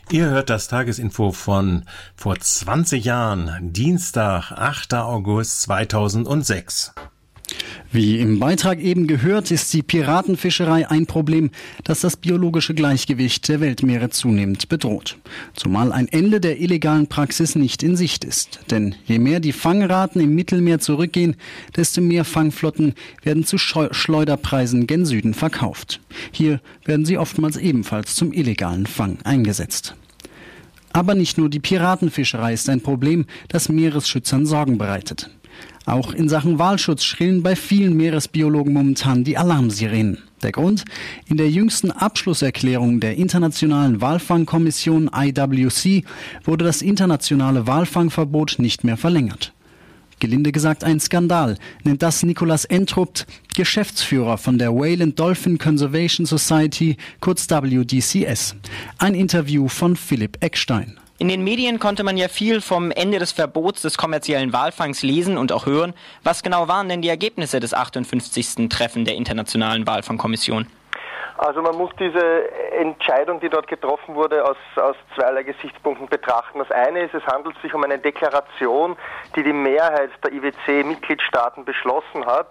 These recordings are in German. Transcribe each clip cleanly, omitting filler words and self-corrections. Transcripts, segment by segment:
Ihr hört das Tagesinfo von vor 20 Jahren, Dienstag, 8. August 2006. Wie im Beitrag eben gehört, ist die Piratenfischerei ein Problem, das das biologische Gleichgewicht der Weltmeere zunehmend bedroht. Zumal ein Ende der illegalen Praxis nicht in Sicht ist. Denn je mehr die Fangraten im Mittelmeer zurückgehen, desto mehr Fangflotten werden zu Schleuderpreisen gen Süden verkauft. Hier werden sie oftmals ebenfalls zum illegalen Fang eingesetzt. Aber nicht nur die Piratenfischerei ist ein Problem, das Meeresschützern Sorgen bereitet. Auch in Sachen Walschutz schrillen bei vielen Meeresbiologen momentan die Alarmsirenen. Der Grund? In der jüngsten Abschlusserklärung der Internationalen Walfangkommission IWC wurde das internationale Walfangverbot nicht mehr verlängert. Gelinde gesagt ein Skandal, nennt das Nicolas Entrupt, Geschäftsführer von der Whale and Dolphin Conservation Society, kurz WDCS. Ein Interview von Philipp Eckstein. In den Medien konnte man ja viel vom Ende des Verbots des kommerziellen Walfangs lesen und auch hören. Was genau waren denn die Ergebnisse des 58. Treffen der Internationalen Walfangkommission? Also man muss diese Entscheidung, die dort getroffen wurde, aus zweierlei Gesichtspunkten betrachten. Das eine ist, es handelt sich um eine Deklaration, die die Mehrheit der IWC-Mitgliedstaaten beschlossen hat,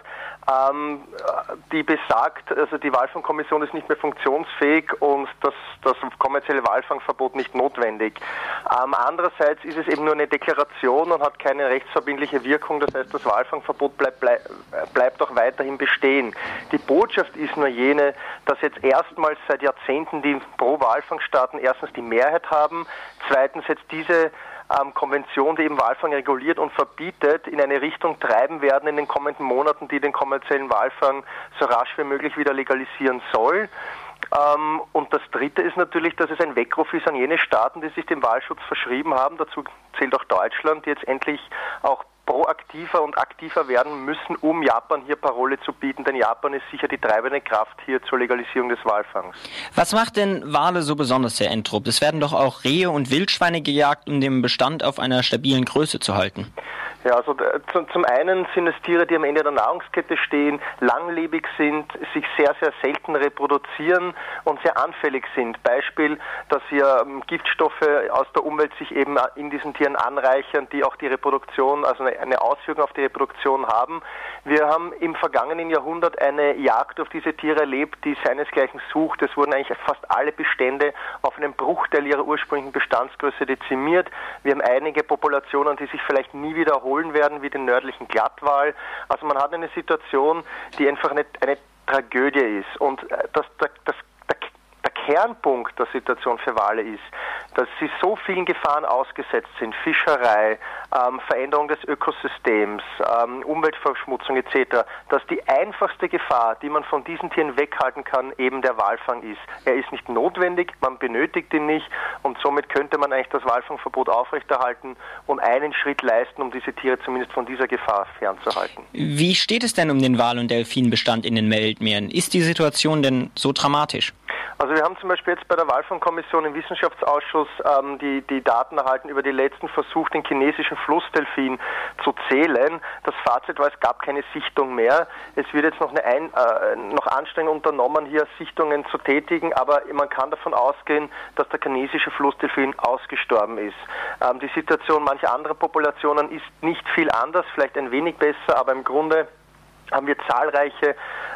die besagt, also die Walfangkommission ist nicht mehr funktionsfähig und das kommerzielle Walfangverbot nicht notwendig. Andererseits ist es eben nur eine Deklaration und hat keine rechtsverbindliche Wirkung, das heißt, das Walfangverbot bleibt auch weiterhin bestehen. Die Botschaft ist nur jene, dass jetzt erstmals seit Jahrzehnten die Pro-Walfang-Staaten erstens die Mehrheit haben, zweitens jetzt diese Konvention, die eben Walfang reguliert und verbietet, in eine Richtung treiben werden in den kommenden Monaten, die den kommerziellen Walfang so rasch wie möglich wieder legalisieren soll. Und das Dritte ist natürlich, dass es ein Weckruf ist an jene Staaten, die sich dem Walschutz verschrieben haben. Dazu zählt auch Deutschland, die jetzt endlich auch proaktiver und aktiver werden müssen, um Japan hier Parole zu bieten, denn Japan ist sicher die treibende Kraft hier zur Legalisierung des Walfangs. Was macht denn Wale so besonders, Herr Entrup? Es werden doch auch Rehe und Wildschweine gejagt, um den Bestand auf einer stabilen Größe zu halten. Ja, also zum einen sind es Tiere, die am Ende der Nahrungskette stehen, langlebig sind, sich sehr, sehr selten reproduzieren und sehr anfällig sind. Beispiel, dass hier Giftstoffe aus der Umwelt sich eben in diesen Tieren anreichern, die auch die Reproduktion, also eine Auswirkung auf die Reproduktion haben. Wir haben im vergangenen Jahrhundert eine Jagd auf diese Tiere erlebt, die seinesgleichen sucht. Es wurden eigentlich fast alle Bestände auf einen Bruchteil ihrer ursprünglichen Bestandsgröße dezimiert. Wir haben einige Populationen, die sich vielleicht nie wiederholen werden, wie den nördlichen Glattwal. Also man hat eine Situation, die einfach eine Tragödie ist. Und der Kernpunkt der Situation für Wale ist, dass sie so vielen Gefahren ausgesetzt sind, Fischerei, Veränderung des Ökosystems, Umweltverschmutzung etc., dass die einfachste Gefahr, die man von diesen Tieren weghalten kann, eben der Walfang ist. Er ist nicht notwendig, man benötigt ihn nicht und somit könnte man eigentlich das Walfangverbot aufrechterhalten und einen Schritt leisten, um diese Tiere zumindest von dieser Gefahr fernzuhalten. Wie steht es denn um den Wal- und Delfinbestand in den Weltmeeren? Ist die Situation denn so dramatisch? Also wir haben zum Beispiel jetzt bei der Walfangkommission im Wissenschaftsausschuss die Daten erhalten über die letzten Versuche, den chinesischen Flussdelfin zu zählen. Das Fazit war, es gab keine Sichtung mehr. Es wird jetzt noch noch Anstrengungen unternommen, hier Sichtungen zu tätigen, aber man kann davon ausgehen, dass der chinesische Flussdelfin ausgestorben ist. Die Situation mancher anderer Populationen ist nicht viel anders, vielleicht ein wenig besser, aber im Grunde haben wir zahlreiche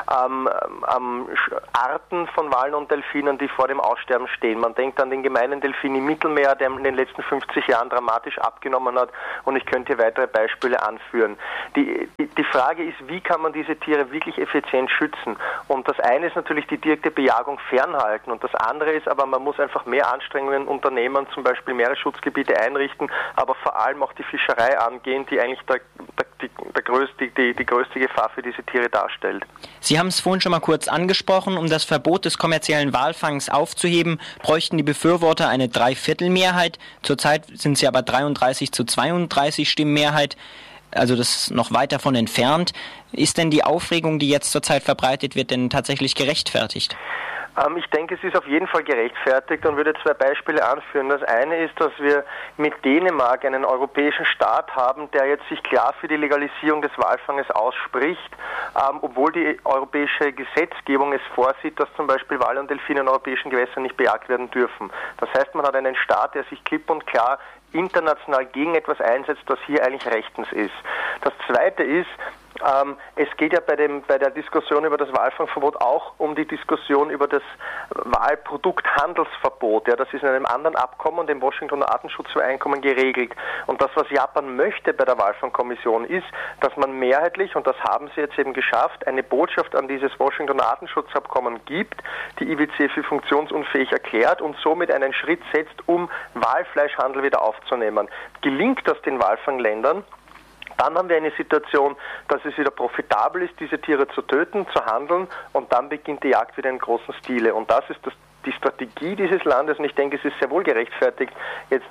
Arten von Walen und Delfinen, die vor dem Aussterben stehen. Man denkt an den gemeinen Delfin im Mittelmeer, der in den letzten 50 Jahren dramatisch abgenommen hat, und ich könnte weitere Beispiele anführen. Die Frage ist, wie kann man diese Tiere wirklich effizient schützen? Und das eine ist natürlich die direkte Bejagung fernhalten und das andere ist aber, man muss einfach mehr Anstrengungen unternehmen, zum Beispiel Meeresschutzgebiete einrichten, aber vor allem auch die Fischerei angehen, die eigentlich die größte Gefahr für diese Tiere darstellt. Sie haben es vorhin schon mal kurz angesprochen, um das Verbot des kommerziellen Walfangs aufzuheben, bräuchten die Befürworter eine Dreiviertelmehrheit. Zurzeit sind sie aber 33:32 Stimmenmehrheit, also das ist noch weit davon entfernt. Ist denn die Aufregung, die jetzt zurzeit verbreitet wird, denn tatsächlich gerechtfertigt? Ich denke, es ist auf jeden Fall gerechtfertigt und würde zwei Beispiele anführen. Das eine ist, dass wir mit Dänemark einen europäischen Staat haben, der jetzt sich klar für die Legalisierung des Walfanges ausspricht, obwohl die europäische Gesetzgebung es vorsieht, dass zum Beispiel Wale und Delfine in europäischen Gewässern nicht bejagt werden dürfen. Das heißt, man hat einen Staat, der sich klipp und klar international gegen etwas einsetzt, was hier eigentlich rechtens ist. Das zweite ist, es geht ja bei der Diskussion über das Walfangverbot auch um die Diskussion über das Walprodukthandelsverbot. Ja, das ist in einem anderen Abkommen und dem Washingtoner Artenschutzübereinkommen geregelt. Und das, was Japan möchte bei der Walfangkommission, ist, dass man mehrheitlich, und das haben sie jetzt eben geschafft, eine Botschaft an dieses Washingtoner Artenschutzabkommen gibt, die IWC für funktionsunfähig erklärt und somit einen Schritt setzt, um Walfleischhandel wieder aufzunehmen. Gelingt das den Walfangländern, dann haben wir eine Situation, dass es wieder profitabel ist, diese Tiere zu töten, zu handeln, und dann beginnt die Jagd wieder in großen Stile. Und das ist die Strategie dieses Landes, und ich denke, es ist sehr wohl gerechtfertigt, jetzt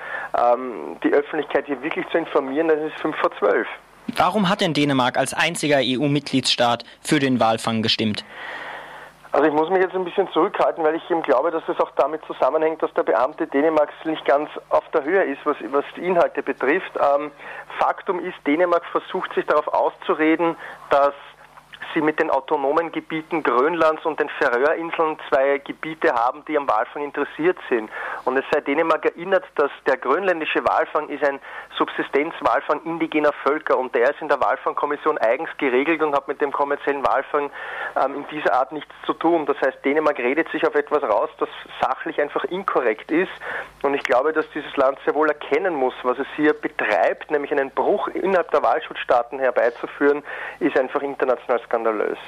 die Öffentlichkeit hier wirklich zu informieren, dass es 11:55. Warum hat denn Dänemark als einziger EU-Mitgliedstaat für den Walfang gestimmt? Also ich muss mich jetzt ein bisschen zurückhalten, weil ich eben glaube, dass es auch damit zusammenhängt, dass der Beamte Dänemarks nicht ganz auf der Höhe ist, was die Inhalte betrifft. Faktum ist, Dänemark versucht sich darauf auszureden, dass sie mit den autonomen Gebieten Grönlands und den Färöerinseln zwei Gebiete haben, die am Walfang interessiert sind. Und es sei Dänemark erinnert, dass der grönländische Walfang ist ein Subsistenzwalfang indigener Völker, und der ist in der Walfangkommission eigens geregelt und hat mit dem kommerziellen Walfang in dieser Art nichts zu tun. Das heißt, Dänemark redet sich auf etwas raus, das sachlich einfach inkorrekt ist. Und ich glaube, dass dieses Land sehr wohl erkennen muss, was es hier betreibt, nämlich einen Bruch innerhalb der Walschutzstaaten herbeizuführen, ist einfach international skandalös.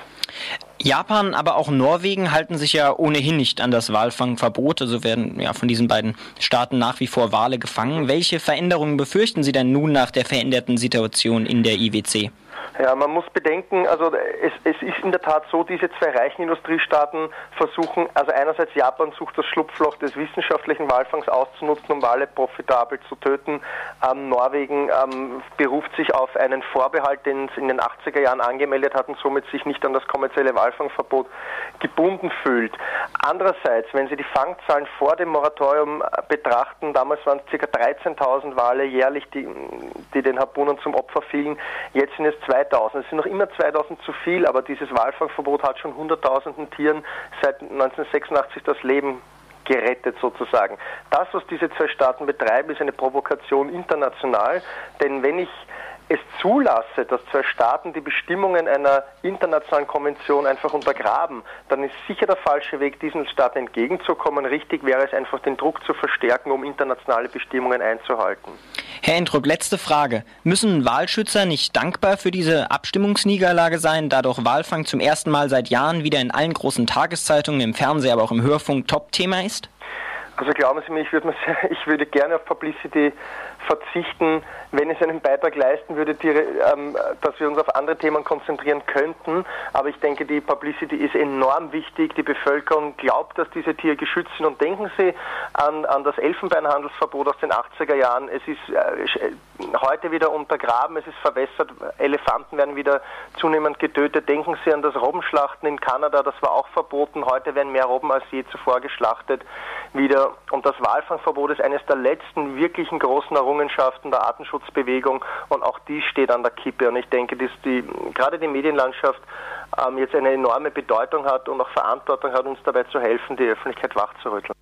Japan, aber auch Norwegen halten sich ja ohnehin nicht an das Walfangverbot, also werden ja von diesen beiden Staaten nach wie vor Wale gefangen. Welche Veränderungen befürchten Sie denn nun nach der veränderten Situation in der IWC? Ja, man muss bedenken, also es ist in der Tat so, diese zwei reichen Industriestaaten versuchen, also einerseits Japan sucht das Schlupfloch des wissenschaftlichen Walfangs auszunutzen, um Wale profitabel zu töten. Norwegen beruft sich auf einen Vorbehalt, den es in den 80er Jahren angemeldet hat und somit sich nicht an das kommerzielle Walfangverbot gebunden fühlt. Andererseits, wenn Sie die Fangzahlen vor dem Moratorium betrachten, damals waren es ca. 13.000 Wale jährlich, die den Harpunern zum Opfer fielen, jetzt sind es 2.000. Es sind noch immer 2.000 zu viel, aber dieses Walfangverbot hat schon 100.000 Tieren seit 1986 das Leben gerettet sozusagen. Das, was diese zwei Staaten betreiben, ist eine Provokation international, denn wenn ich es zulasse, dass zwei Staaten die Bestimmungen einer internationalen Konvention einfach untergraben, dann ist sicher der falsche Weg, diesen Staaten entgegenzukommen. Richtig wäre es einfach, den Druck zu verstärken, um internationale Bestimmungen einzuhalten. Herr Entrup, letzte Frage. Müssen Walschützer nicht dankbar für diese Abstimmungsniederlage sein, da doch Walfang zum ersten Mal seit Jahren wieder in allen großen Tageszeitungen, im Fernsehen, aber auch im Hörfunk Top-Thema ist? Also glauben Sie mir, ich würde gerne auf Publicity verzichten, wenn es einen Beitrag leisten würde, dass wir uns auf andere Themen konzentrieren könnten. Aber ich denke, die Publicity ist enorm wichtig. Die Bevölkerung glaubt, dass diese Tiere geschützt sind. Und denken Sie an das Elfenbeinhandelsverbot aus den 80er Jahren. Es ist heute wieder untergraben, es ist verwässert. Elefanten werden wieder zunehmend getötet. Denken Sie an das Robbenschlachten in Kanada, das war auch verboten. Heute werden mehr Robben als je zuvor geschlachtet wieder. Und das Walfangverbot ist eines der letzten wirklichen großen Errungenschaften der Artenschutzbewegung, und auch die steht an der Kippe. Und ich denke, dass gerade die Medienlandschaft jetzt eine enorme Bedeutung hat und auch Verantwortung hat, uns dabei zu helfen, die Öffentlichkeit wachzurütteln.